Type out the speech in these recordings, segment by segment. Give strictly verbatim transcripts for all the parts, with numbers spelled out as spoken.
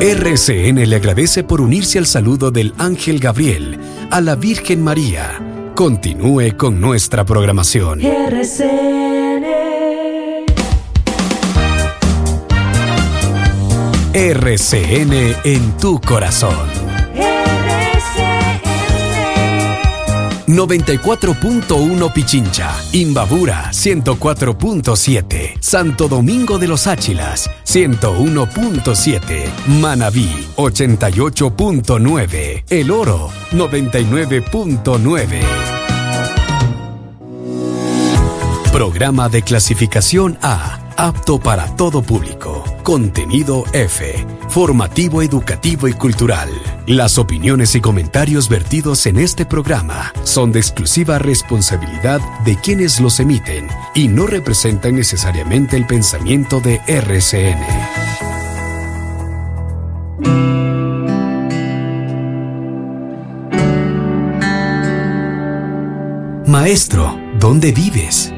R C N le agradece por unirse al saludo del Ángel Gabriel a la Virgen María. Continúe con nuestra programación. R C N. R C N en tu corazón. noventa y cuatro punto uno Pichincha, Imbabura ciento cuatro punto siete, Santo Domingo de los Áchilas ciento uno punto siete, Manabí ochenta y ocho punto nueve, El Oro noventa y nueve punto nueve. Programa de clasificación A, apto para todo público. Contenido F, formativo, educativo y cultural. Las opiniones y comentarios vertidos en este programa son de exclusiva responsabilidad de quienes los emiten y no representan necesariamente el pensamiento de R C N. Maestro, ¿dónde vives?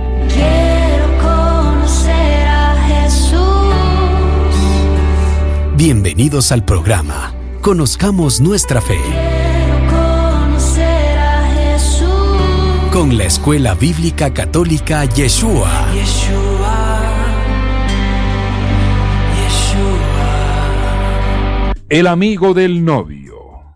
Bienvenidos al programa. Conozcamos nuestra fe. Quiero conocer a Jesús. Con la Escuela Bíblica Católica Yeshua. Yeshua. Yeshua. El amigo del novio.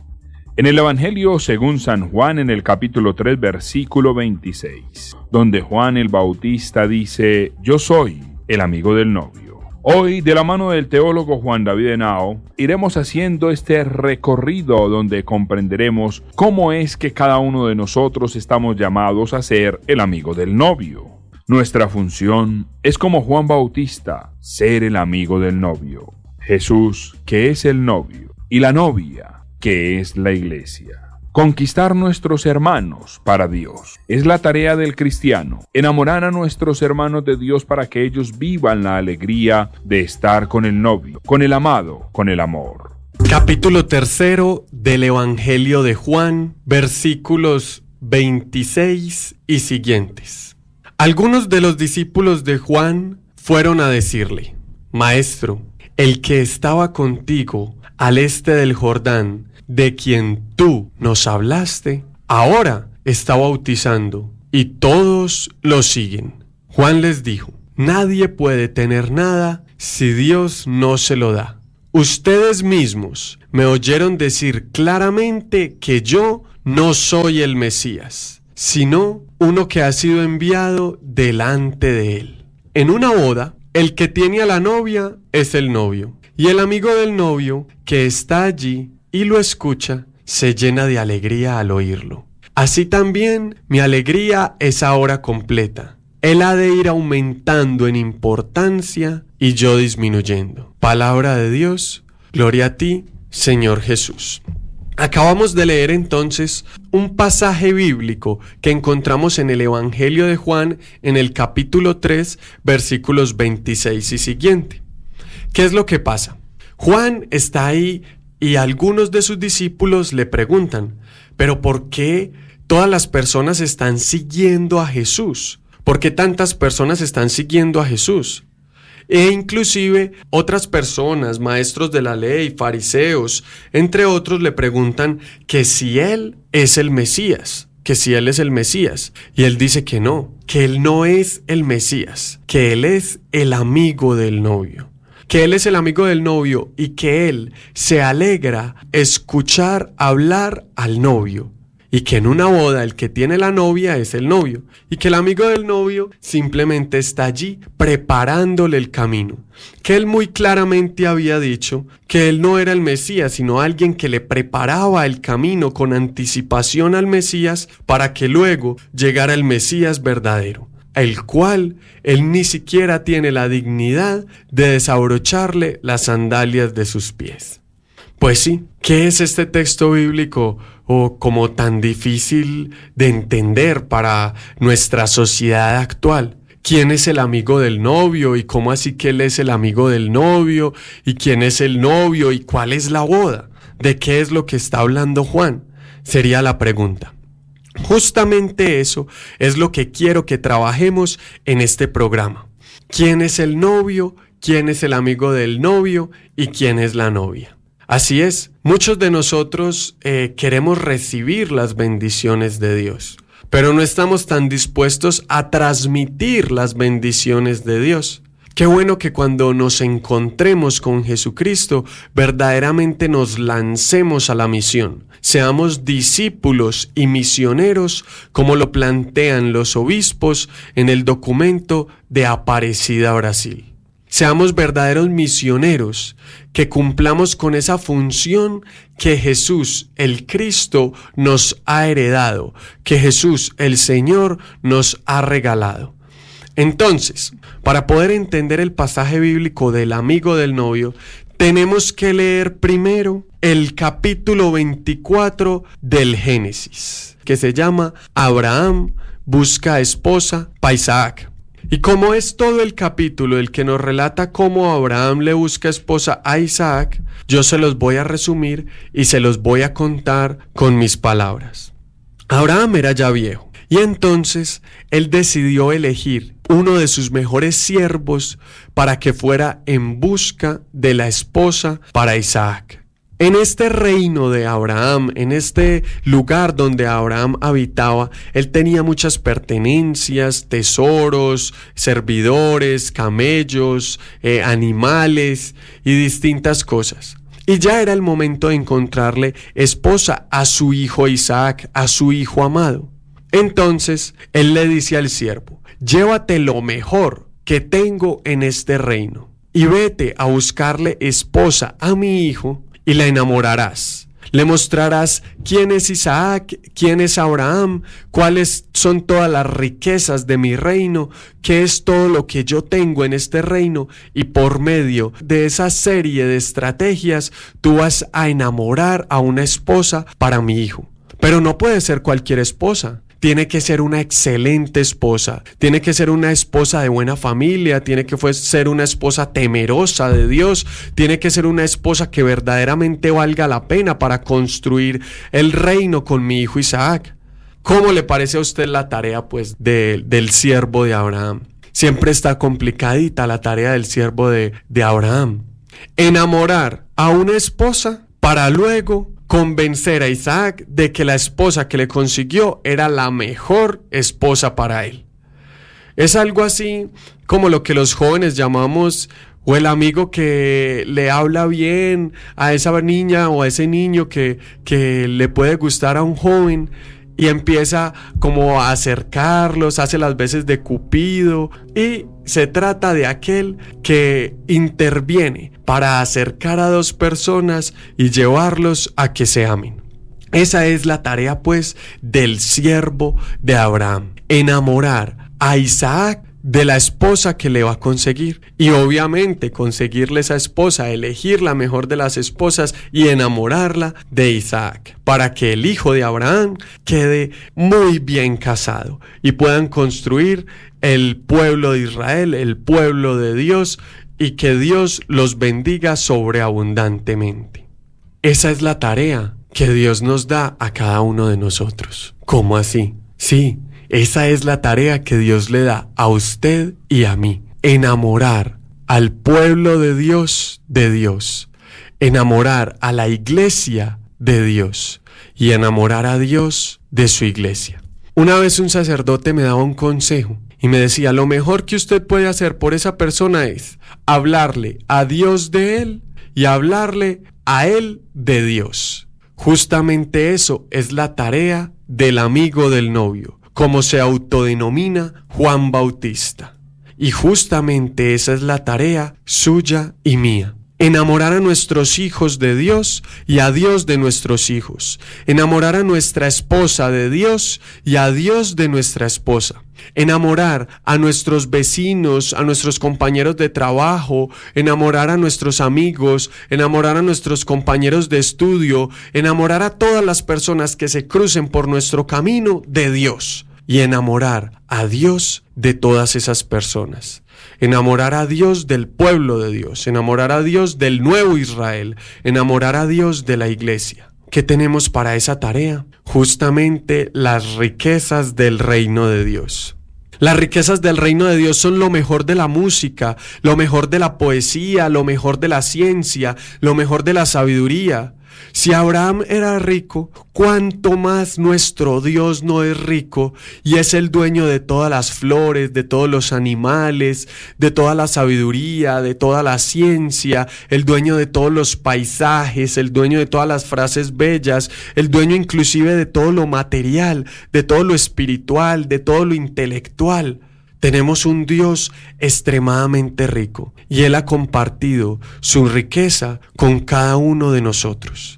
En el Evangelio según San Juan, en el capítulo tres, versículo veintiséis, donde Juan el Bautista dice: Yo soy el amigo del novio. Hoy, de la mano del teólogo Juan David Henao, iremos haciendo este recorrido donde comprenderemos cómo es que cada uno de nosotros estamos llamados a ser el amigo del novio. Nuestra función es, como Juan Bautista, ser el amigo del novio. Jesús, que es el novio, y la novia, que es la iglesia. Conquistar nuestros hermanos para Dios es la tarea del cristiano. Enamorar a nuestros hermanos de Dios para que ellos vivan la alegría de estar con el novio, con el amado, con el amor. Capítulo tercero del Evangelio de Juan, versículos veintiséis y siguientes. Algunos de los discípulos de Juan fueron a decirle: Maestro, el que estaba contigo al este del Jordán, de quien tú nos hablaste, ahora está bautizando, y todos lo siguen. Juan les dijo: Nadie puede tener nada si Dios no se lo da. Ustedes mismos me oyeron decir claramente que yo no soy el Mesías, sino uno que ha sido enviado delante de él. En una boda, el que tiene a la novia es el novio, y el amigo del novio que está allí y lo escucha, se llena de alegría al oírlo. Así también mi alegría es ahora completa. Él ha de ir aumentando en importancia y yo disminuyendo. Palabra de Dios, gloria a ti, Señor Jesús. Acabamos de leer entonces un pasaje bíblico que encontramos en el Evangelio de Juan, en el capítulo tres, versículos veintiséis y siguiente. ¿Qué es lo que pasa? Juan está ahí y algunos de sus discípulos le preguntan: ¿pero por qué todas las personas están siguiendo a Jesús? ¿Por qué tantas personas están siguiendo a Jesús? E inclusive otras personas, maestros de la ley, fariseos, entre otros, le preguntan que si él es el Mesías, que si él es el Mesías. Y él dice que no, que él no es el Mesías, que él es el amigo del novio. Que él es el amigo del novio y que él se alegra escuchar hablar al novio. Y que en una boda el que tiene la novia es el novio. Y que el amigo del novio simplemente está allí preparándole el camino. Que él muy claramente había dicho que él no era el Mesías, sino alguien que le preparaba el camino con anticipación al Mesías para que luego llegara el Mesías verdadero, el cual él ni siquiera tiene la dignidad de desabrocharle las sandalias de sus pies. Pues sí, ¿qué es este texto bíblico o como tan difícil de entender para nuestra sociedad actual? ¿Quién es el amigo del novio? ¿Y cómo así que él es el amigo del novio? ¿Y quién es el novio? ¿Y cuál es la boda? ¿De qué es lo que está hablando Juan? Sería la pregunta. Justamente eso es lo que quiero que trabajemos en este programa. ¿Quién es el novio? quién es el amigo del novio y quién es la novia. Así es, muchos de nosotros eh, queremos recibir las bendiciones de Dios, pero no estamos tan dispuestos a transmitir las bendiciones de Dios. Qué bueno que cuando nos encontremos con Jesucristo, verdaderamente nos lancemos a la misión. Seamos discípulos y misioneros, como lo plantean los obispos en el documento de Aparecida, Brasil. Seamos verdaderos misioneros, que cumplamos con esa función que Jesús, el Cristo, nos ha heredado, que Jesús, el Señor, nos ha regalado. Entonces, para poder entender el pasaje bíblico del amigo del novio, tenemos que leer primero el capítulo veinticuatro del Génesis, que se llama Abraham busca esposa para Isaac. Y como es todo el capítulo el que nos relata cómo Abraham le busca esposa a Isaac, yo se los voy a resumir y se los voy a contar con mis palabras. Abraham era ya viejo, y entonces él decidió elegir uno de sus mejores siervos para que fuera en busca de la esposa para Isaac. En este reino de Abraham, en este lugar donde Abraham habitaba, él tenía muchas pertenencias, tesoros, servidores, camellos, eh, animales y distintas cosas. Y ya era el momento de encontrarle esposa a su hijo Isaac, a su hijo amado. Entonces, él le dice al siervo: llévate lo mejor que tengo en este reino y vete a buscarle esposa a mi hijo y la enamorarás. Le mostrarás quién es Isaac, quién es Abraham, cuáles son todas las riquezas de mi reino, qué es todo lo que yo tengo en este reino, y por medio de esa serie de estrategias tú vas a enamorar a una esposa para mi hijo. Pero no puede ser cualquier esposa. Tiene que ser una excelente esposa, tiene que ser una esposa de buena familia, tiene que ser una esposa temerosa de Dios, tiene que ser una esposa que verdaderamente valga la pena para construir el reino con mi hijo Isaac. ¿Cómo le parece a usted la tarea, pues, de, del siervo de Abraham? Siempre está complicadita la tarea del siervo de, de Abraham. Enamorar a una esposa para luego convencer a Isaac de que la esposa que le consiguió era la mejor esposa para él. Es algo así como lo que los jóvenes llamamos, o el amigo que le habla bien a esa niña o a ese niño que, que le puede gustar a un joven, y empieza como a acercarlos, hace las veces de Cupido, y se trata de aquel que interviene para acercar a dos personas y llevarlos a que se amen. Esa es la tarea, pues, del siervo de Abraham: enamorar a Isaac de la esposa que le va a conseguir, y obviamente conseguirle esa esposa, elegir la mejor de las esposas y enamorarla de Isaac, para que el hijo de Abraham quede muy bien casado y puedan construir el pueblo de Israel, el pueblo de Dios, y que Dios los bendiga sobreabundantemente. Esa es la tarea que Dios nos da a cada uno de nosotros. ¿Cómo así? Sí, esa es la tarea que Dios le da a usted y a mí: enamorar al pueblo de Dios de Dios, enamorar a la iglesia de Dios y enamorar a Dios de su iglesia. Una vez un sacerdote me daba un consejo y me decía: lo mejor que usted puede hacer por esa persona es hablarle a Dios de él y hablarle a él de Dios. Justamente eso es la tarea del amigo del novio, como se autodenomina Juan Bautista. Y justamente esa es la tarea suya y mía: enamorar a nuestros hijos de Dios y a Dios de nuestros hijos, enamorar a nuestra esposa de Dios y a Dios de nuestra esposa, enamorar a nuestros vecinos, a nuestros compañeros de trabajo, enamorar a nuestros amigos, enamorar a nuestros compañeros de estudio, enamorar a todas las personas que se crucen por nuestro camino de Dios, y enamorar a Dios de todas esas personas. Enamorar a Dios del pueblo de Dios, enamorar a Dios del nuevo Israel, enamorar a Dios de la iglesia. ¿Qué tenemos para esa tarea? Justamente las riquezas del reino de Dios. Las riquezas del reino de Dios son lo mejor de la música, lo mejor de la poesía, lo mejor de la ciencia, lo mejor de la sabiduría. Si Abraham era rico, ¿cuánto más nuestro Dios no es rico y es el dueño de todas las flores, de todos los animales, de toda la sabiduría, de toda la ciencia, el dueño de todos los paisajes, el dueño de todas las frases bellas, el dueño inclusive de todo lo material, de todo lo espiritual, de todo lo intelectual? Tenemos un Dios extremadamente rico y Él ha compartido su riqueza con cada uno de nosotros.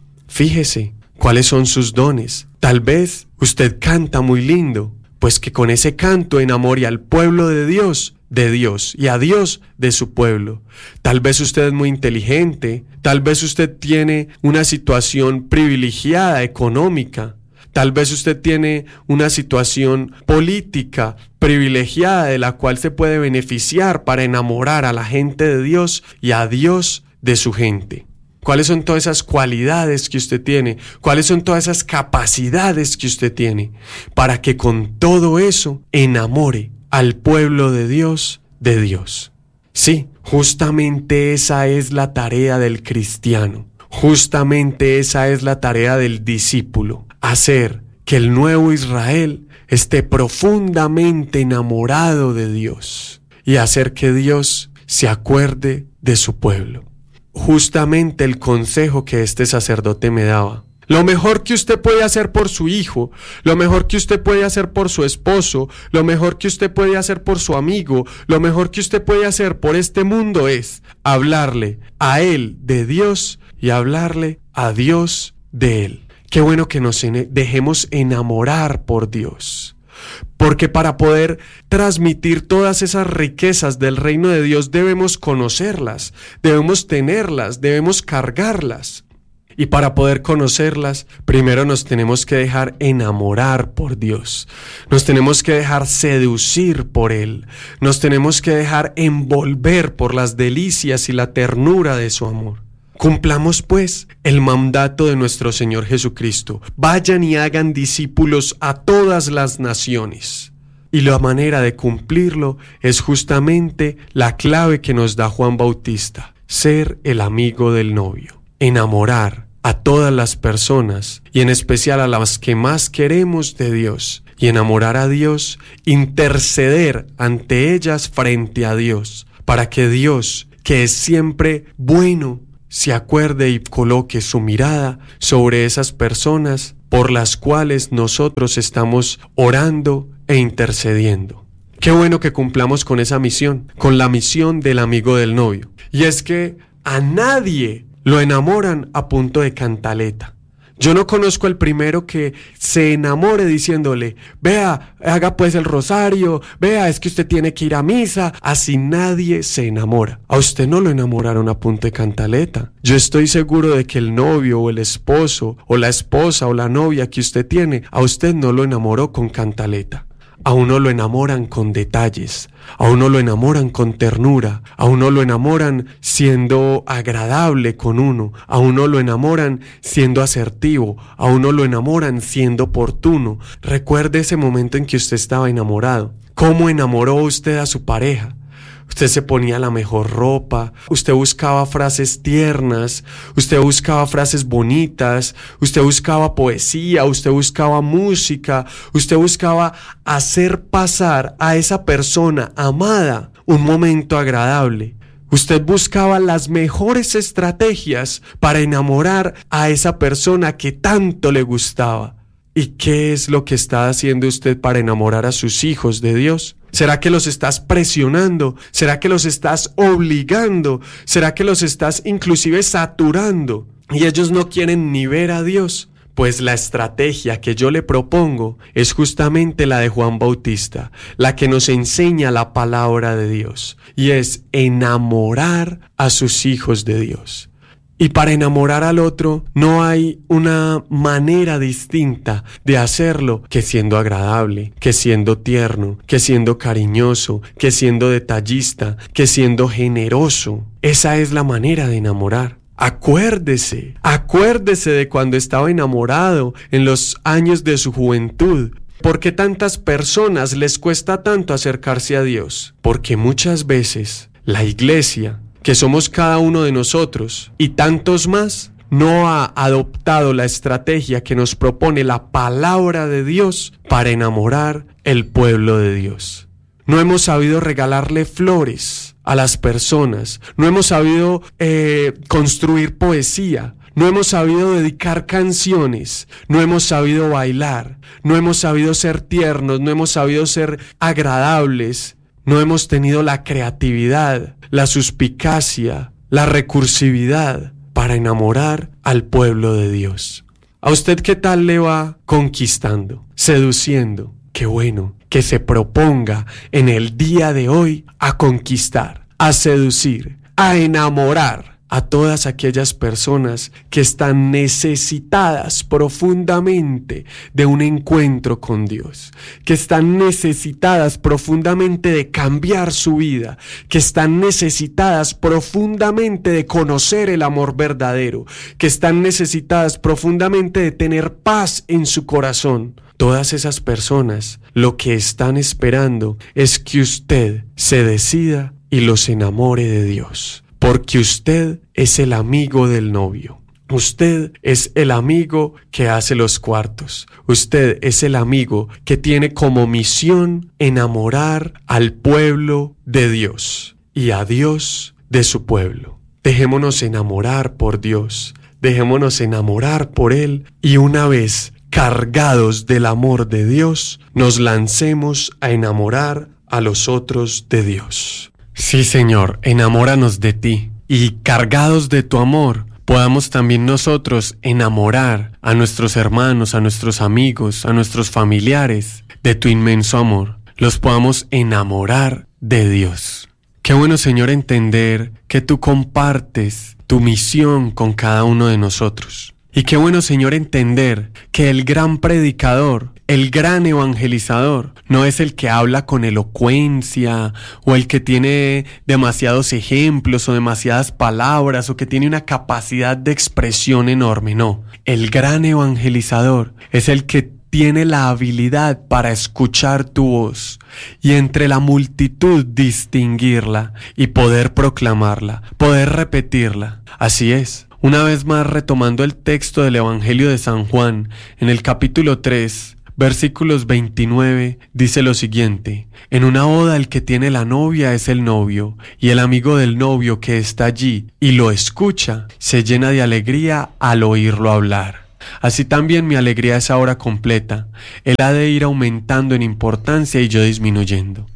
Fíjese cuáles son sus dones. Tal vez usted canta muy lindo, pues que con ese canto enamore al pueblo de Dios, de Dios, y a Dios de su pueblo. Tal vez usted es muy inteligente, tal vez usted tiene una situación privilegiada económica. Tal vez usted tiene una situación política privilegiada de la cual se puede beneficiar para enamorar a la gente de Dios y a Dios de su gente. ¿Cuáles son todas esas cualidades que usted tiene? ¿Cuáles son todas esas capacidades que usted tiene para que con todo eso enamore al pueblo de Dios de Dios? Sí, justamente esa es la tarea del cristiano. Justamente esa es la tarea del discípulo. Hacer que el nuevo Israel esté profundamente enamorado de Dios y hacer que Dios se acuerde de su pueblo. Justamente el consejo que este sacerdote me daba. Lo mejor que usted puede hacer por su hijo, lo mejor que usted puede hacer por su esposo, lo mejor que usted puede hacer por su amigo, lo mejor que usted puede hacer por este mundo es hablarle a él de Dios y hablarle a Dios de él. Qué bueno que nos dejemos enamorar por Dios, porque para poder transmitir todas esas riquezas del reino de Dios debemos conocerlas, debemos tenerlas, debemos cargarlas. Y para poder conocerlas, primero nos tenemos que dejar enamorar por Dios, nos tenemos que dejar seducir por Él, nos tenemos que dejar envolver por las delicias y la ternura de su amor. Cumplamos pues el mandato de nuestro Señor Jesucristo. Vayan y hagan discípulos a todas las naciones. Y la manera de cumplirlo es justamente la clave que nos da Juan Bautista: ser el amigo del novio. Enamorar a todas las personas y en especial a las que más queremos de Dios. Y enamorar a Dios, interceder ante ellas frente a Dios, para que Dios, que es siempre bueno, se acuerde y coloque su mirada sobre esas personas por las cuales nosotros estamos orando e intercediendo. Qué bueno que cumplamos con esa misión, con la misión del amigo del novio. Y es que a nadie lo enamoran a punto de cantaleta. Yo no conozco al primero que se enamore diciéndole: vea, haga pues el rosario, vea, es que usted tiene que ir a misa. Así nadie se enamora. A usted no lo enamoraron a punta de cantaleta. Yo estoy seguro de que el novio o el esposo o la esposa o la novia que usted tiene, a usted no lo enamoró con cantaleta. A uno lo enamoran con detalles, a uno lo enamoran con ternura, a uno lo enamoran siendo agradable con uno, a uno lo enamoran siendo asertivo, a uno lo enamoran siendo oportuno. Recuerde ese momento en que usted estaba enamorado. ¿Cómo enamoró usted a su pareja? Usted se ponía la mejor ropa, usted buscaba frases tiernas, usted buscaba frases bonitas, usted buscaba poesía, usted buscaba música, usted buscaba hacer pasar a esa persona amada un momento agradable. Usted buscaba las mejores estrategias para enamorar a esa persona que tanto le gustaba. ¿Y qué es lo que está haciendo usted para enamorar a sus hijos de Dios? ¿Será que los estás presionando? ¿Será que los estás obligando? ¿Será que los estás inclusive saturando? Y ellos no quieren ni ver a Dios. Pues la estrategia que yo le propongo es justamente la de Juan Bautista, la que nos enseña la palabra de Dios, y es enamorar a sus hijos de Dios. Y para enamorar al otro no hay una manera distinta de hacerlo que siendo agradable, que siendo tierno, que siendo cariñoso, que siendo detallista, que siendo generoso. Esa es la manera de enamorar. Acuérdese, acuérdese de cuando estaba enamorado en los años de su juventud. ¿Por qué tantas personas les cuesta tanto acercarse a Dios? Porque muchas veces la iglesia, que somos cada uno de nosotros y tantos más, no ha adoptado la estrategia que nos propone la palabra de Dios para enamorar el pueblo de Dios. No hemos sabido regalarle flores a las personas, no hemos sabido eh, construir poesía, no hemos sabido dedicar canciones, no hemos sabido bailar, no hemos sabido ser tiernos, no hemos sabido ser agradables, no hemos tenido la creatividad, la suspicacia, la recursividad para enamorar al pueblo de Dios. ¿A usted qué tal le va conquistando, seduciendo? Qué bueno que se proponga en el día de hoy a conquistar, a seducir, a enamorar a todas aquellas personas que están necesitadas profundamente de un encuentro con Dios, que están necesitadas profundamente de cambiar su vida, que están necesitadas profundamente de conocer el amor verdadero, que están necesitadas profundamente de tener paz en su corazón. Todas esas personas lo que están esperando es que usted se decida y los enamore de Dios. Porque usted es el amigo del novio. Usted es el amigo que hace los cuartos. Usted es el amigo que tiene como misión enamorar al pueblo de Dios y a Dios de su pueblo. Dejémonos enamorar por Dios. Dejémonos enamorar por Él y una vez cargados del amor de Dios, nos lancemos a enamorar a los otros de Dios. Sí, Señor, enamóranos de ti y cargados de tu amor, podamos también nosotros enamorar a nuestros hermanos, a nuestros amigos, a nuestros familiares de tu inmenso amor. Los podamos enamorar de Dios. Qué bueno, Señor, entender que tú compartes tu misión con cada uno de nosotros. Y qué bueno, Señor, entender que el gran predicador, el gran evangelizador, no es el que habla con elocuencia o el que tiene demasiados ejemplos o demasiadas palabras o que tiene una capacidad de expresión enorme. No, el gran evangelizador es el que tiene la habilidad para escuchar tu voz y entre la multitud distinguirla y poder proclamarla, poder repetirla. Así es. Una vez más, retomando el texto del Evangelio de San Juan, en el capítulo tres, versículos veintinueve, dice lo siguiente: en una boda el que tiene la novia es el novio, y el amigo del novio que está allí y lo escucha, se llena de alegría al oírlo hablar. Así también mi alegría es ahora completa. Él ha de ir aumentando en importancia y yo disminuyendo.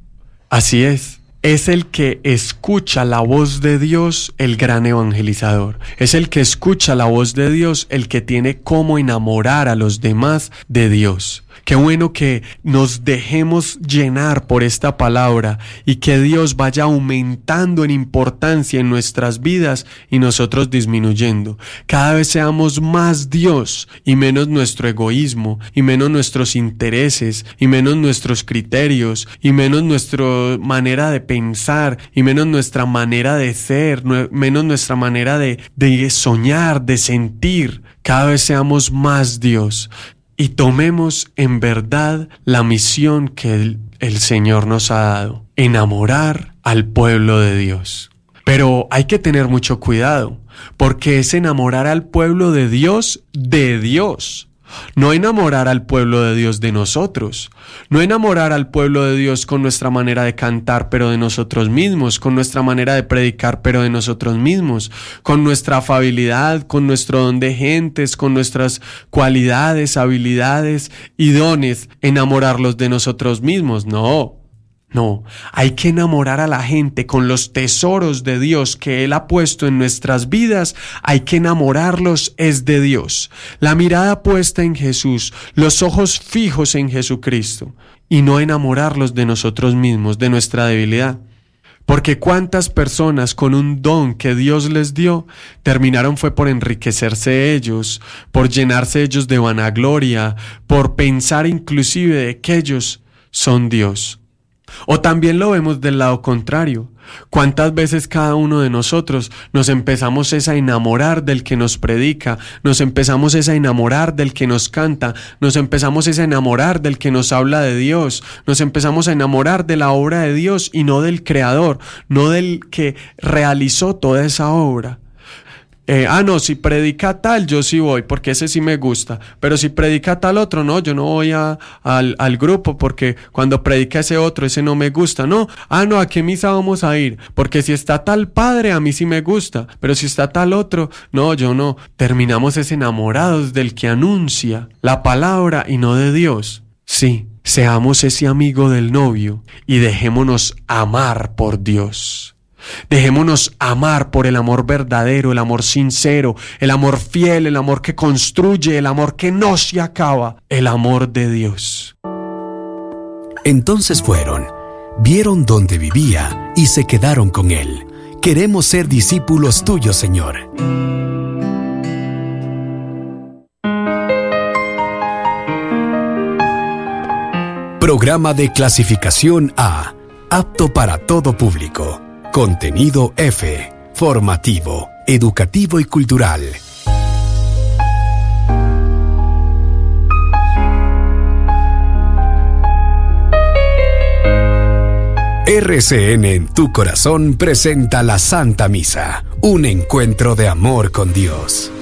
Así es. Es el que escucha la voz de Dios, el gran evangelizador. Es el que escucha la voz de Dios, el que tiene cómo enamorar a los demás de Dios. Qué bueno que nos dejemos llenar por esta palabra y que Dios vaya aumentando en importancia en nuestras vidas y nosotros disminuyendo. Cada vez seamos más Dios y menos nuestro egoísmo y menos nuestros intereses y menos nuestros criterios y menos nuestra manera de pensar y menos nuestra manera de ser, menos nuestra manera de, de soñar, de sentir. Cada vez seamos más Dios. Y tomemos en verdad la misión que el, el Señor nos ha dado, enamorar al pueblo de Dios. Pero hay que tener mucho cuidado, porque es enamorar al pueblo de Dios de Dios. No enamorar al pueblo de Dios de nosotros, no enamorar al pueblo de Dios con nuestra manera de cantar pero de nosotros mismos, con nuestra manera de predicar pero de nosotros mismos, con nuestra afabilidad, con nuestro don de gentes, con nuestras cualidades, habilidades y dones, enamorarlos de nosotros mismos. No. No, hay que enamorar a la gente con los tesoros de Dios que Él ha puesto en nuestras vidas. Hay que enamorarlos es de Dios. La mirada puesta en Jesús, los ojos fijos en Jesucristo y no enamorarlos de nosotros mismos, de nuestra debilidad. Porque cuántas personas con un don que Dios les dio terminaron fue por enriquecerse ellos, por llenarse ellos de vanagloria, por pensar inclusive de que ellos son Dios. O también lo vemos del lado contrario, ¿Cuántas veces cada uno de nosotros nos empezamos es a enamorar del que nos predica, nos empezamos es a enamorar del que nos canta, nos empezamos es a enamorar del que nos habla de Dios, nos empezamos a enamorar de la obra de Dios y no del Creador, no del que realizó toda esa obra? Eh, ah, no, si predica tal, yo sí voy, porque ese sí me gusta. Pero si predica tal otro, no, yo no voy a, al, al grupo, porque cuando predica ese otro, ese no me gusta. No, ah, no, ¿a qué misa vamos a ir? Porque si está tal padre, a mí sí me gusta. Pero si está tal otro, no, yo no. Terminamos es enamorados del que anuncia la palabra y no de Dios. Sí, seamos ese amigo del novio y dejémonos amar por Dios. Dejémonos amar por el amor verdadero, el amor sincero, el amor fiel, el amor que construye, el amor que no se acaba, el amor de Dios. Entonces fueron, vieron dónde vivía y se quedaron con él. Queremos ser discípulos tuyos, Señor. Programa de clasificación A, apto para todo público. Contenido F, formativo, educativo y cultural. R C N en tu corazón presenta la Santa Misa, un encuentro de amor con Dios.